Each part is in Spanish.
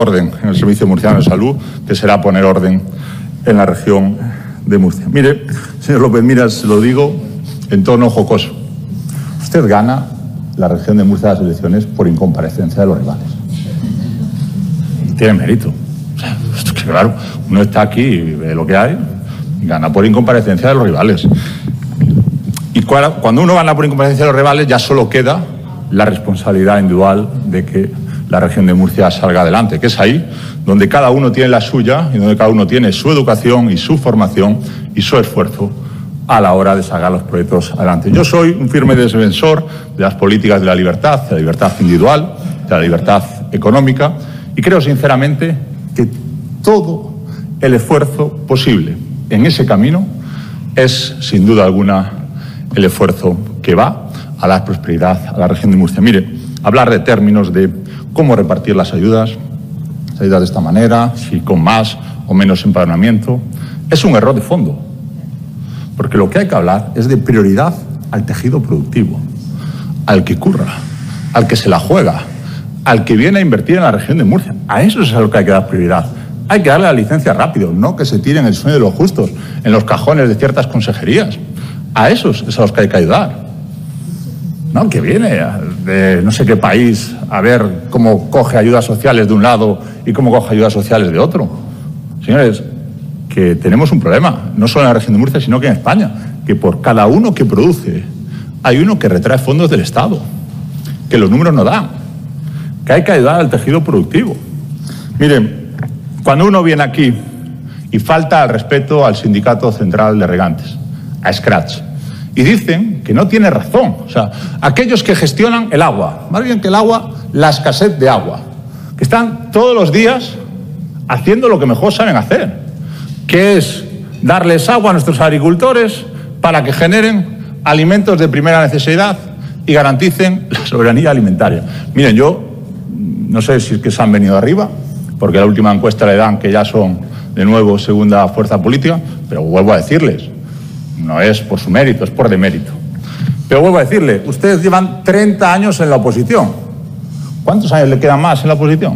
orden en el Servicio Murciano de Salud, que será poner orden en la región de Murcia. Mire, señor López Miras, se lo digo en tono jocoso. Usted gana la región de Murcia las elecciones por incomparecencia de los rivales. Y tiene mérito. O sea, esto que claro, uno está aquí y ve lo que hay y gana por incomparecencia de los rivales. Y cuando uno gana por incomparecencia de los rivales, ya solo queda la responsabilidad individual de que la región de Murcia salga adelante, que es ahí donde cada uno tiene la suya y donde cada uno tiene su educación y su formación y su esfuerzo a la hora de sacar los proyectos adelante. Yo soy un firme defensor de las políticas de la libertad individual, de la libertad económica, y creo sinceramente que todo el esfuerzo posible en ese camino es, sin duda alguna, el esfuerzo que va a la prosperidad a la región de Murcia. Mire, hablar de términos de cómo repartir las ayudas de esta manera, si con más o menos empadronamiento, es un error de fondo. Porque lo que hay que hablar es de prioridad al tejido productivo, al que curra, al que se la juega, al que viene a invertir en la región de Murcia. A eso es a lo que hay que dar prioridad. Hay que darle la licencia rápido, no que se tiren el sueño de los justos en los cajones de ciertas consejerías. A esos es a los que hay que ayudar. No, que viene de no sé qué país a ver cómo coge ayudas sociales de un lado y cómo coge ayudas sociales de otro. Señores, que tenemos un problema, no solo en la región de Murcia, sino que en España, que por cada uno que produce hay uno que retrae fondos del Estado, que los números no dan, que hay que ayudar al tejido productivo. Miren, cuando uno viene aquí y falta al respeto al Sindicato Central de Regantes, a Scratch, y dicen que no tiene razón, o sea, aquellos que gestionan el agua, más bien que el agua, la escasez de agua, que están todos los días haciendo lo que mejor saben hacer, que es darles agua a nuestros agricultores para que generen alimentos de primera necesidad y garanticen la soberanía alimentaria. Miren, yo no sé si es que se han venido arriba, porque la última encuesta le dan que ya son de nuevo segunda fuerza política, pero vuelvo a decirles, no es por su mérito, es por demérito. Pero vuelvo a decirle, ustedes llevan 30 años en la oposición. ¿Cuántos años le quedan más en la oposición?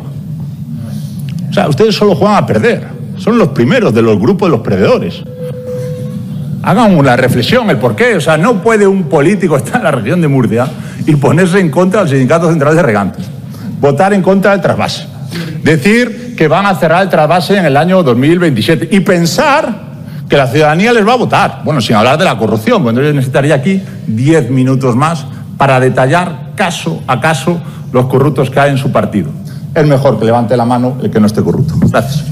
O sea, ustedes solo juegan a perder. Son los primeros de los grupos de los perdedores. Hagan una reflexión, el por qué. O sea, no puede un político estar en la región de Murcia y ponerse en contra del Sindicato Central de Regantes, votar en contra del trasvase, decir que van a cerrar el trasvase en el año 2027 y pensar que la ciudadanía les va a votar. Bueno, sin hablar de la corrupción, bueno, yo necesitaría aquí 10 minutos más para detallar caso a caso los corruptos que hay en su partido. Es mejor que levante la mano el que no esté corrupto. Gracias.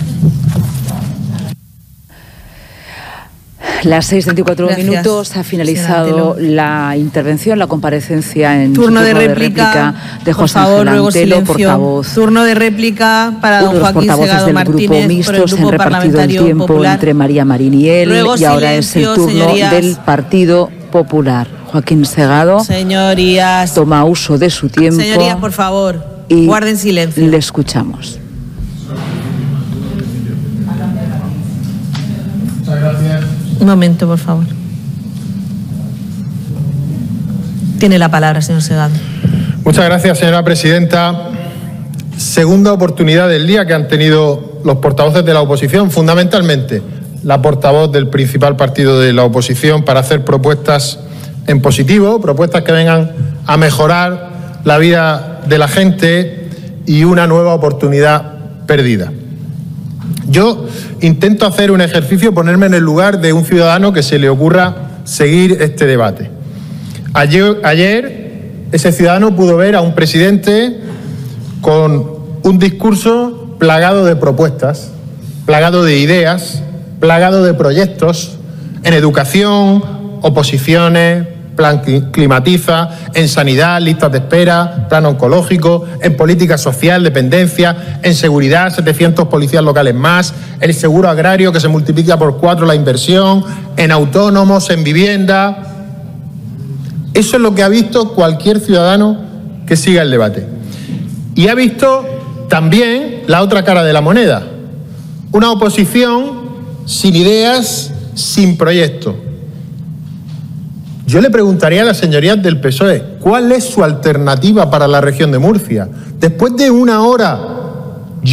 Las 6:24 minutos ha finalizado la intervención, la comparecencia en turno de réplica de José Ángel Antelo, portavoz. Turno de réplica para don Joaquín Segado Martínez, grupo mixto. Se han repartido el tiempo popular entre María Marín y él. Luego, y ahora es el turno del Partido Popular. Joaquín Segado, señorías, toma uso de su tiempo. Señorías, por favor, y guarden silencio. Le escuchamos. Muchas gracias. Un momento, por favor. Tiene la palabra, señor Segado. Muchas gracias, señora presidenta. Segunda oportunidad del día que han tenido los portavoces de la oposición, fundamentalmente la portavoz del principal partido de la oposición, para hacer propuestas en positivo, propuestas que vengan a mejorar la vida de la gente y una nueva oportunidad perdida. Yo intento hacer un ejercicio, ponerme en el lugar de un ciudadano que se le ocurra seguir este debate. Ayer ese ciudadano pudo ver a un presidente con un discurso plagado de propuestas, plagado de ideas, plagado de proyectos en educación, oposiciones, plan climatiza, en sanidad, listas de espera, plan oncológico, en política social, dependencia, en seguridad, 700 policías locales más, el seguro agrario que se multiplica por 4 la inversión, en autónomos, en vivienda. Eso es lo que ha visto cualquier ciudadano que siga el debate. Y ha visto también la otra cara de la moneda, una oposición sin ideas, sin proyecto. Yo le preguntaría a las señorías del PSOE, ¿cuál es su alternativa para la región de Murcia? Después de una hora